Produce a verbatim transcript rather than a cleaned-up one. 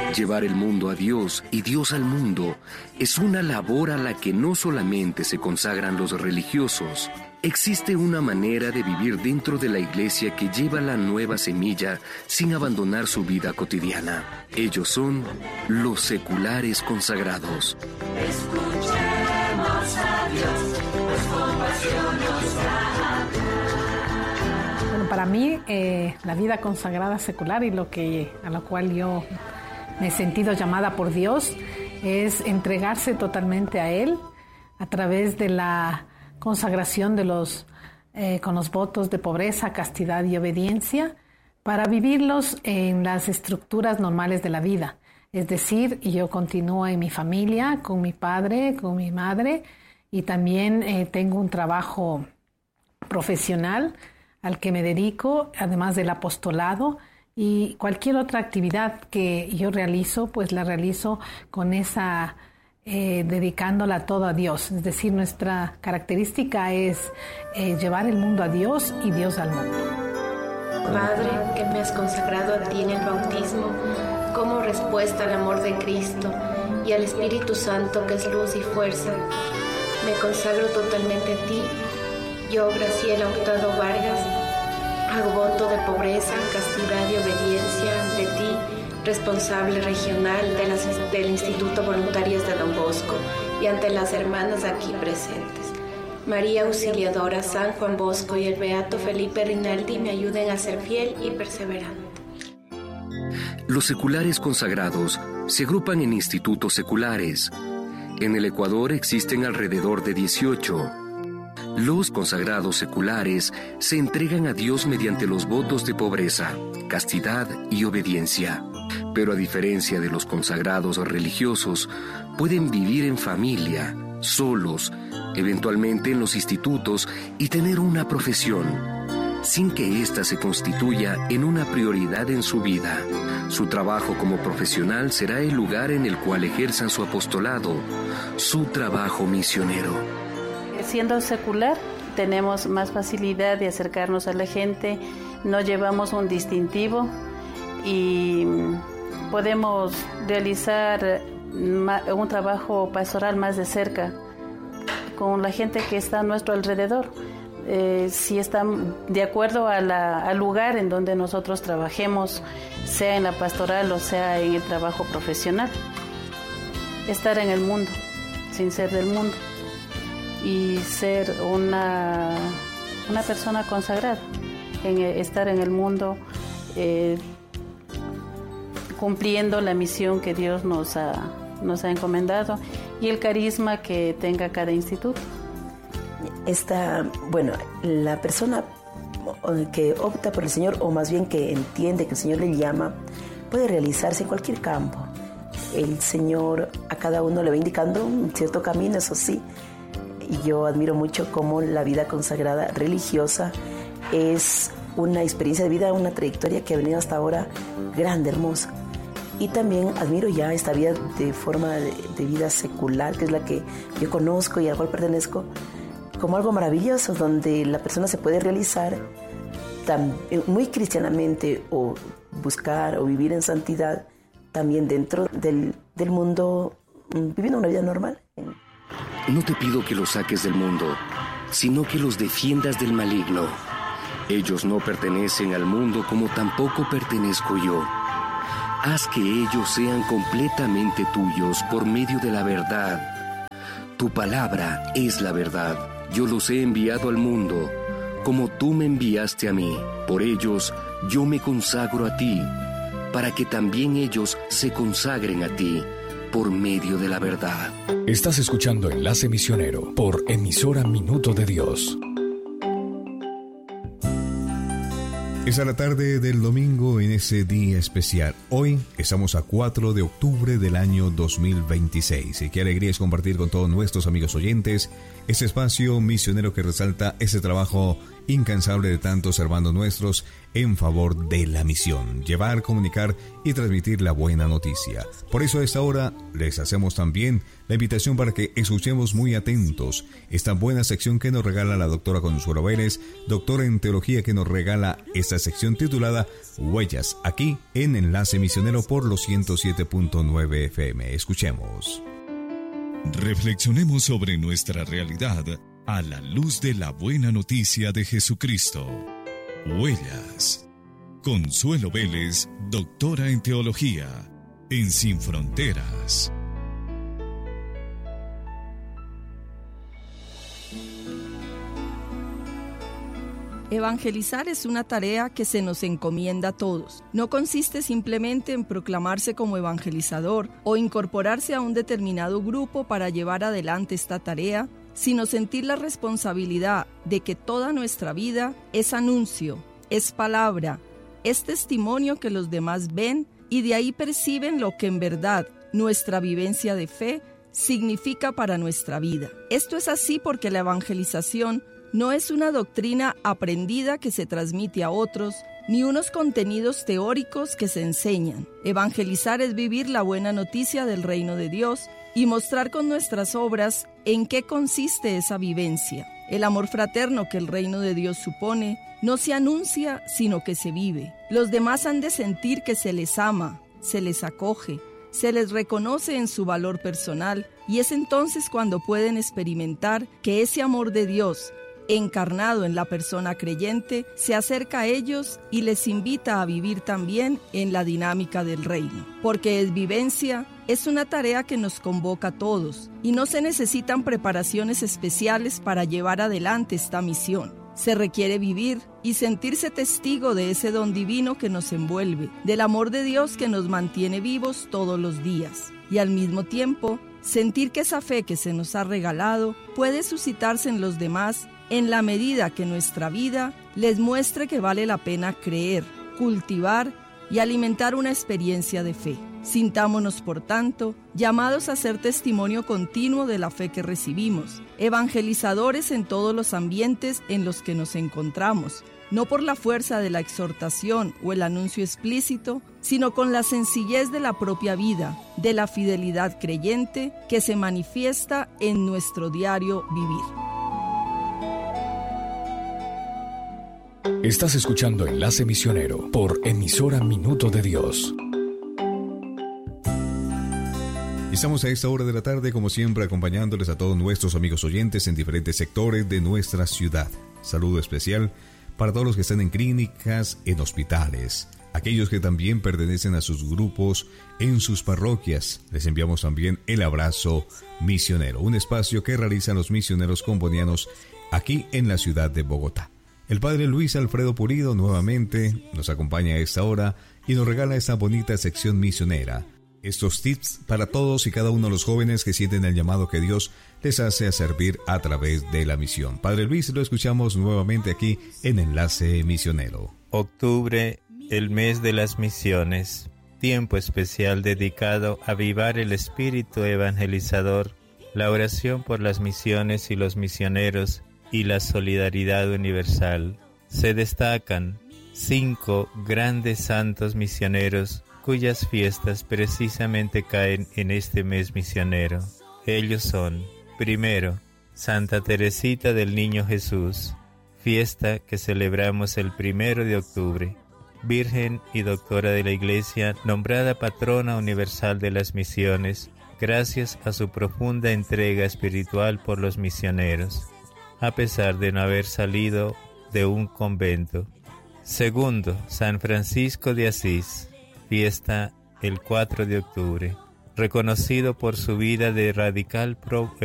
Llevar el mundo a Dios y Dios al mundo es una labor a la que no solamente se consagran los religiosos. Existe una manera de vivir dentro de la iglesia que lleva la nueva semilla sin abandonar su vida cotidiana. Ellos son los seculares consagrados. Escuchemos a Dios, pues compasión nos da. Bueno, para mí, eh, la vida consagrada secular y lo que, a lo cual yo me he sentido llamada por Dios es entregarse totalmente a Él a través de la consagración de los, eh, con los votos de pobreza, castidad y obediencia para vivirlos en las estructuras normales de la vida. Es decir, yo continúo en mi familia, con mi padre, con mi madre y también eh, tengo un trabajo profesional al que me dedico, además del apostolado. Y cualquier otra actividad que yo realizo, pues la realizo con esa, eh, dedicándola todo a Dios. Es decir, nuestra característica es eh, llevar el mundo a Dios y Dios al mundo. Padre, que me has consagrado a ti en el bautismo como respuesta al amor de Cristo y al Espíritu Santo, que es luz y fuerza, me consagro totalmente a ti. Yo, Graciela Hurtado Vargas, hago voto de pobreza, castidad y obediencia ante ti, responsable regional de las, del Instituto Voluntarias de Don Bosco, y ante las hermanas aquí presentes. María Auxiliadora, San Juan Bosco y el Beato Felipe Rinaldi me ayuden a ser fiel y perseverante. Los seculares consagrados se agrupan en institutos seculares. En el Ecuador existen alrededor de dieciocho. Los consagrados seculares se entregan a Dios mediante los votos de pobreza, castidad y obediencia. Pero a diferencia de los consagrados religiosos, pueden vivir en familia, solos, eventualmente en los institutos y tener una profesión, sin que ésta se constituya en una prioridad en su vida. Su trabajo como profesional será el lugar en el cual ejerzan su apostolado, su trabajo misionero. Siendo secular, tenemos más facilidad de acercarnos a la gente, no llevamos un distintivo y podemos realizar un trabajo pastoral más de cerca con la gente que está a nuestro alrededor. Eh, si están de acuerdo a la, al lugar en donde nosotros trabajemos, sea en la pastoral o sea en el trabajo profesional. Estar en el mundo, sin ser del mundo. Y ser una, una persona consagrada, en estar en el mundo eh, cumpliendo la misión que Dios nos ha, nos ha encomendado y el carisma que tenga cada instituto. Esta, bueno, la persona que opta por el Señor, o más bien que entiende que el Señor le llama, puede realizarse en cualquier campo. El Señor a cada uno le va indicando un cierto camino, eso sí. Y yo admiro mucho cómo la vida consagrada religiosa es una experiencia de vida, una trayectoria que ha venido hasta ahora grande, hermosa. Y también admiro ya esta vida de forma de, de vida secular, que es la que yo conozco y a la cual pertenezco, como algo maravilloso, donde la persona se puede realizar tan, muy cristianamente o buscar o vivir en santidad también dentro del, del mundo, viviendo una vida normal. No te pido que los saques del mundo, sino que los defiendas del maligno. Ellos no pertenecen al mundo como tampoco pertenezco yo. Haz que ellos sean completamente tuyos por medio de la verdad. Tu palabra es la verdad. Yo los he enviado al mundo, como tú me enviaste a mí. Por ellos yo me consagro a ti, para que también ellos se consagren a ti, por medio de la verdad. Estás escuchando Enlace Misionero por emisora Minuto de Dios. Es a la tarde del domingo en ese día especial. Hoy estamos a cuatro de octubre del año dos mil veintiséis. Y qué alegría es compartir con todos nuestros amigos oyentes este espacio misionero que resalta ese trabajo incansable de tantos hermanos nuestros en favor de la misión, llevar, comunicar y transmitir la buena noticia. Por eso a esta hora les hacemos también la invitación para que escuchemos muy atentos esta buena sección que nos regala la doctora Consuelo Vélez, doctora en teología, que nos regala esta sección titulada Huellas, aquí en Enlace Misionero por los ciento siete punto nueve F M. Escuchemos. Reflexionemos sobre nuestra realidad a la luz de la buena noticia de Jesucristo. Huellas. Consuelo Vélez, doctora en teología, en Sin Fronteras. Evangelizar es una tarea que se nos encomienda a todos. No consiste simplemente en proclamarse como evangelizador o incorporarse a un determinado grupo para llevar adelante esta tarea, sino sentir la responsabilidad de que toda nuestra vida es anuncio, es palabra, es testimonio que los demás ven y de ahí perciben lo que en verdad nuestra vivencia de fe significa para nuestra vida. Esto es así porque la evangelización no es una doctrina aprendida que se transmite a otros, ni unos contenidos teóricos que se enseñan. Evangelizar es vivir la buena noticia del reino de Dios y mostrar con nuestras obras en qué consiste esa vivencia. El amor fraterno que el reino de Dios supone no se anuncia, sino que se vive. Los demás han de sentir que se les ama, se les acoge, se les reconoce en su valor personal, y es entonces cuando pueden experimentar que ese amor de Dios, encarnado en la persona creyente, se acerca a ellos y les invita a vivir también en la dinámica del reino. Porque es vivencia, es una tarea que nos convoca a todos y no se necesitan preparaciones especiales para llevar adelante esta misión. Se requiere vivir y sentirse testigo de ese don divino que nos envuelve, del amor de Dios que nos mantiene vivos todos los días, y al mismo tiempo sentir que esa fe que se nos ha regalado puede suscitarse en los demás en la medida que nuestra vida les muestre que vale la pena creer, cultivar y alimentar una experiencia de fe. Sintámonos, por tanto, llamados a ser testimonio continuo de la fe que recibimos, evangelizadores en todos los ambientes en los que nos encontramos, no por la fuerza de la exhortación o el anuncio explícito, sino con la sencillez de la propia vida, de la fidelidad creyente que se manifiesta en nuestro diario vivir. Estás escuchando Enlace Misionero por emisora Minuto de Dios. Estamos a esta hora de la tarde, como siempre, acompañándoles a todos nuestros amigos oyentes en diferentes sectores de nuestra ciudad. Saludo especial para todos los que están en clínicas, en hospitales, aquellos que también pertenecen a sus grupos en sus parroquias. Les enviamos también el abrazo misionero, un espacio que realizan los misioneros combonianos aquí en la ciudad de Bogotá. El padre Luis Alfredo Pulido nuevamente nos acompaña a esta hora y nos regala esta bonita sección misionera. Estos tips para todos y cada uno de los jóvenes que sienten el llamado que Dios les hace a servir a través de la misión. Padre Luis, lo escuchamos nuevamente aquí en Enlace Misionero. Octubre, el mes de las misiones, tiempo especial dedicado a avivar el espíritu evangelizador, la oración por las misiones y los misioneros y la solidaridad universal. Se destacan cinco grandes santos misioneros cuyas fiestas precisamente caen en este mes misionero. Ellos son, primero, Santa Teresita del Niño Jesús, fiesta que celebramos el primero de octubre, Virgen y doctora de la Iglesia, nombrada patrona universal de las misiones, gracias a su profunda entrega espiritual por los misioneros, a pesar de no haber salido de un convento. Segundo, San Francisco de Asís, fiesta el cuatro de octubre, reconocido por su vida de radical pro